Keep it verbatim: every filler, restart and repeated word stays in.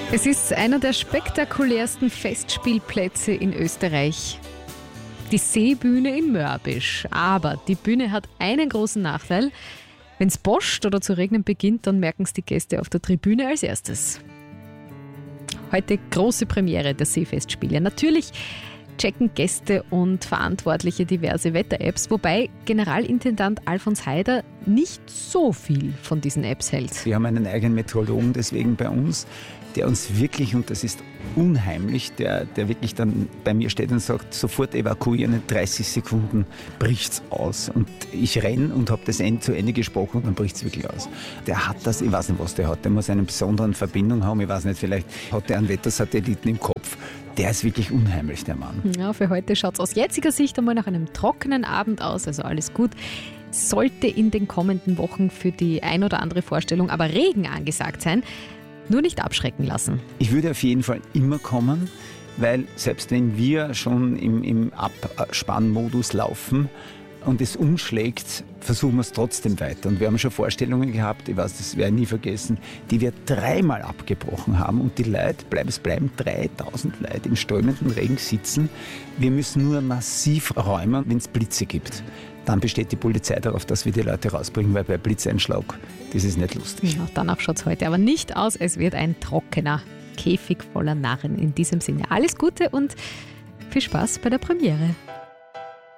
Es ist einer der spektakulärsten Festspielplätze in Österreich. Die Seebühne in Mörbisch. Aber die Bühne hat einen großen Nachteil. Wenn es boscht oder zu regnen beginnt, dann merken es die Gäste auf der Tribüne als erstes. Heute große Premiere der Seefestspiele. Natürlich checken Gäste und Verantwortliche diverse Wetter-Apps, wobei Generalintendant Alfons Haider nicht so viel von diesen Apps hält. Wir haben einen eigenen Meteorologen deswegen bei uns, der uns wirklich, und das ist unheimlich, der, der wirklich dann bei mir steht und sagt, sofort evakuieren, in dreißig Sekunden bricht's aus. Und ich renne und habe das zu Ende gesprochen und dann bricht's wirklich aus. Der hat das, ich weiß nicht, was der hat, der muss eine besondere Verbindung haben, ich weiß nicht, vielleicht hat der einen Wettersatelliten im Kopf. Der ist wirklich unheimlich, der Mann. Ja, für heute schaut es aus jetziger Sicht einmal nach einem trockenen Abend aus, also alles gut. Sollte in den kommenden Wochen für die ein oder andere Vorstellung aber Regen angesagt sein, nur nicht abschrecken lassen. Ich würde auf jeden Fall immer kommen, weil selbst wenn wir schon im, im Abspannmodus laufen und es umschlägt, versuchen wir es trotzdem weiter. Und wir haben schon Vorstellungen gehabt, ich weiß, das werde ich nie vergessen, die wir dreimal abgebrochen haben und die Leute, bleiben es bleiben, dreitausend Leute im strömenden Regen sitzen. Wir müssen nur massiv räumen, wenn es Blitze gibt. Dann besteht die Polizei darauf, dass wir die Leute rausbringen, weil bei Blitzeinschlag, das ist nicht lustig. Ja, danach schaut es heute aber nicht aus. Es wird ein trockener Käfig voller Narren. In diesem Sinne alles Gute und viel Spaß bei der Premiere.